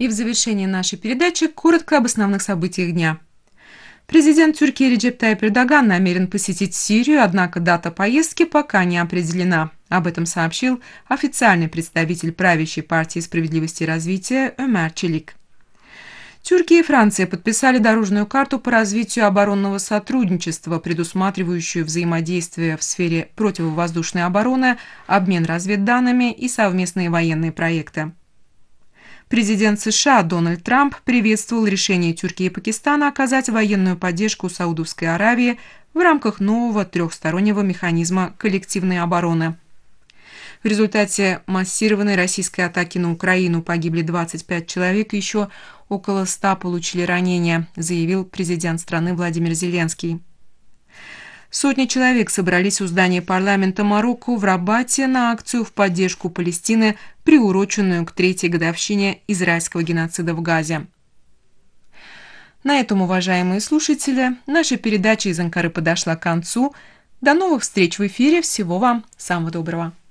И в завершении нашей передачи коротко об основных событиях дня. Президент Тюркии Реджеп Тайип Эрдоган намерен посетить Сирию, однако дата поездки пока не определена. Об этом сообщил официальный представитель правящей партии «Справедливости и развития» Ömer Çelik. Тюркия и Франция подписали дорожную карту по развитию оборонного сотрудничества, предусматривающую взаимодействие в сфере противовоздушной обороны, обмен разведданными и совместные военные проекты. Президент США Дональд Трамп приветствовал решение Тюркии и Пакистана оказать военную поддержку Саудовской Аравии в рамках нового трехстороннего механизма коллективной обороны. В результате массированной российской атаки на Украину погибли 25 человек, еще около 100 получили ранения, заявил президент страны Владимир Зеленский. Сотни человек собрались у здания парламента Марокко в Рабате на акцию в поддержку Палестины, приуроченную к 3-й годовщине израильского геноцида в Газе. На этом, уважаемые слушатели, наша передача из Анкары подошла к концу. До новых встреч в эфире. Всего вам самого доброго.